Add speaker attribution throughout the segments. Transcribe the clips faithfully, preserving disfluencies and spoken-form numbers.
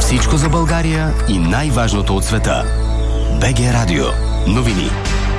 Speaker 1: Всичко за България и най-важното от света. БГ Радио. Новини.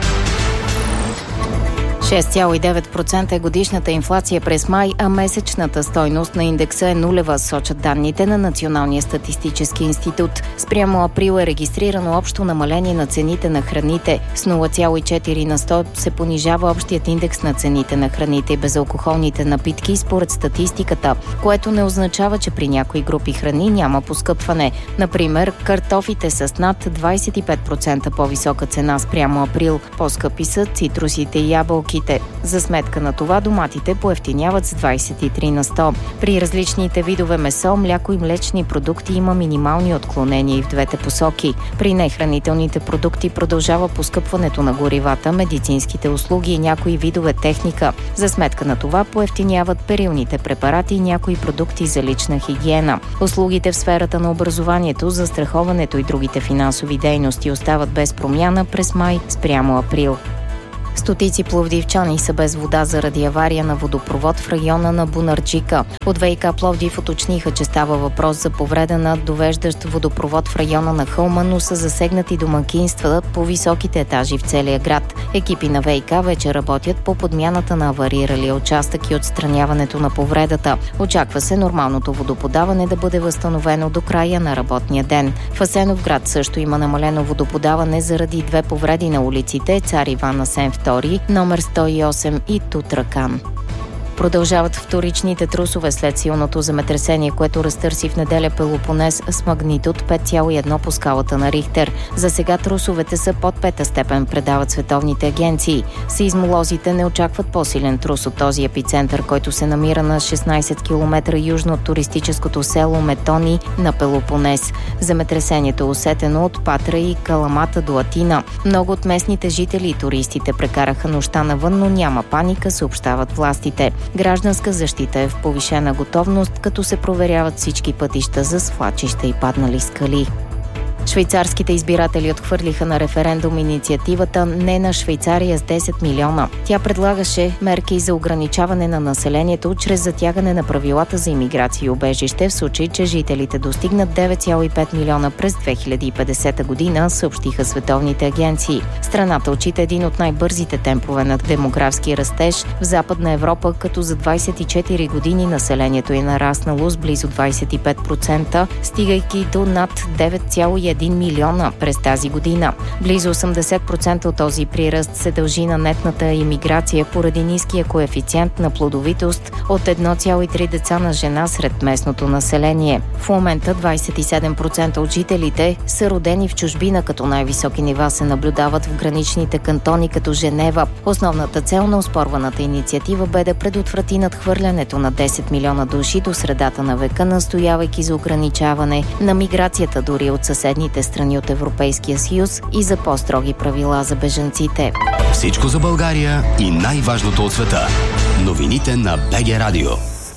Speaker 2: шест цяло и девет процента е годишната инфлация през май, а месечната стойност на индекса е нулева, сочат данните на Националния статистически институт. Спрямо април е регистрирано общо намаление на цените на храните. С нула цяло и четири на сто се понижава общият индекс на цените на храните и безалкохолните напитки според статистиката, което не означава, че при някои групи храни няма поскъпване. Например, картофите с над двадесет и пет процента по-висока цена спрямо април. По-скъпи са цитрусите и ябълки. За сметка на това доматите поевтиняват с двадесет и три на сто. При различните видове месо, мляко и млечни продукти има минимални отклонения и в двете посоки. При нехранителните продукти продължава поскъпването на горивата, медицинските услуги и някои видове техника. За сметка на това поевтиняват перилните препарати и някои продукти за лична хигиена. Услугите в сферата на образованието, застраховането и другите финансови дейности остават без промяна през май спрямо април. Стотици пловдивчани са без вода заради авария на водопровод в района на Бунарджика. От ВиК Пловдив уточниха, че става въпрос за повреда на довеждащ водопровод в района на хълма, но са засегнати домакинства по високите етажи в целия град. Екипи на ВиК вече работят по подмяната на авариралия участък и отстраняването на повредата. Очаква се нормалното водоподаване да бъде възстановено до края на работния ден. В Асеновград също има намалено водоподаване заради две повреди на улиците Цар Иван Асен втори, номер сто и осем и Тутракан. Продължават вторичните трусове след силното земетресение, което разтърси в неделя Пелопонез с магнитуд пет цяло и едно по скалата на Рихтер. За сега трусовете са под пета степен, предават световните агенции. Сеизмолозите не очакват по-силен трус от този епицентър, който се намира на шестнадесет километра южно от туристическото село Метони на Пелопонез. Земетресението е усетено от Патра и Каламата до Атина. Много от местните жители и туристите прекараха нощта навън, но няма паника, съобщават властите. Гражданска защита е в повишена готовност, като се проверяват всички пътища за свлачища и паднали скали. Швейцарските избиратели отхвърлиха на референдум инициативата "Не на Швейцария" с десет милиона. Тя предлагаше мерки за ограничаване на населението чрез затягане на правилата за имиграция и убежище в случай, че жителите достигнат девет цяло и пет милиона през две хиляди и петдесета година, съобщиха световните агенции. Страната отчита един от най-бързите темпове на демографски растеж в Западна Европа, като за двадесет и четири години населението е нараснало с близо двадесет и пет процента, стигайки до над девет цяло и един милиона през тази година. Близо осемдесет процента от този приръст се дължи на нетната имиграция поради ниския коефициент на плодовитост от едно цяло и три деца на жена сред местното население. В момента двадесет и седем процента от жителите са родени в чужбина, като най-високи нива се наблюдават в граничните кантони като Женева. Основната цел на оспорваната инициатива бе да предотврати надхвърлянето на десет милиона души до средата на века, настоявайки за ограничаване на миграцията дори от съседните страни от Европейския съюз и за по-строги правила за бежанците.
Speaker 1: Всичко за България и най-важното от света. Новините на БГ Радио.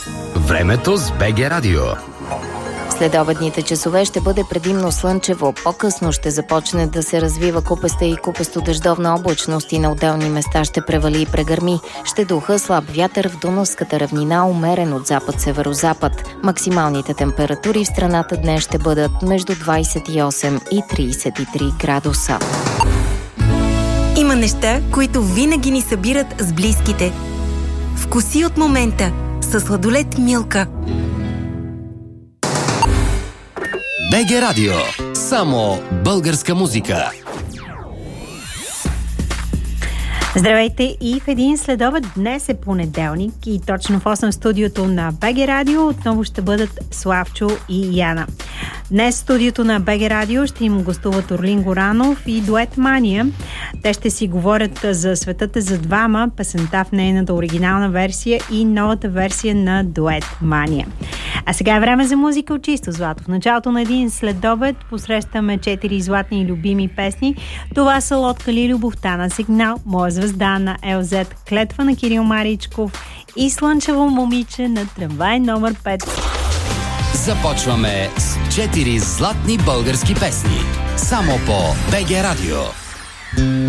Speaker 1: Времето с БГ Радио.
Speaker 2: Следобедните часове ще бъде предимно слънчево. По-късно ще започне да се развива купеста и купесто-дъждовна облачност и на отделни места ще превали и прегърми. Ще духа слаб вятър в Дунавската равнина, умерен от запад-северозапад. Максималните температури в страната днес ще бъдат между двадесет и осем и тридесет и три градуса.
Speaker 3: Има неща, които винаги ни събират с близките. Вкуси от момента със сладолед Милка.
Speaker 1: БГ Радио. Само българска музика.
Speaker 4: Здравейте и в един следобед. Днес е понеделник и точно в осем студиото на БГ Радио отново ще бъдат Славчо и Яна. Днес в студиото на БГ Радио ще им гостуват Орлин Горанов и дует Мания. Те ще си говорят за Светът е за двама, песента в нейната оригинална версия и новата версия на дует Мания. А сега е време за музика от чисто злато. В началото на един следобед посрещаме четири златни и любими песни. Това са Лодка ли любовта на Сигнал, Моя звезда на Ел Зет, Клетва на Кирил Маричков и Слънчево момиче на Трамвай номер пет.
Speaker 1: Започваме с четири златни български песни. Само по БГ Радио.